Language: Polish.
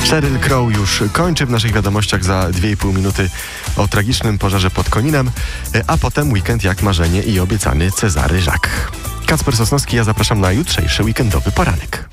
Sheryl Crow już kończy. W naszych wiadomościach za 2,5 minuty o tragicznym pożarze pod Koninem, a potem weekend jak marzenie i obiecany Cezary Żak. Kacper Sosnowski, ja zapraszam na jutrzejszy weekendowy poranek.